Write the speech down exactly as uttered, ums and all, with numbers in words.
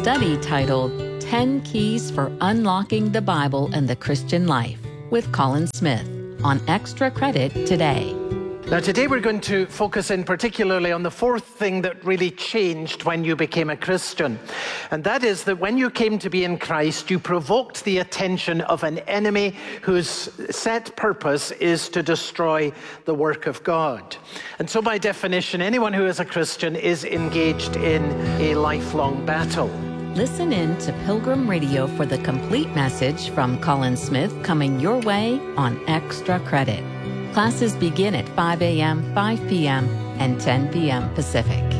study titled ten Keys for Unlocking the Bible and the Christian Life with Colin Smith on Extra Credit today. Now, today we're going to focus in particularly on the fourth thing that really changed when you became a Christian. And that is that when you came to be in Christ, you provoked the attention of an enemy whose set purpose is to destroy the work of God. And so by definition, anyone who is a Christian is engaged in a lifelong battle. Listen in to Pilgrim Radio for the complete message from Colin Smith coming your way on Extra Credit. Classes begin at five a.m., five p.m., and ten p.m. Pacific.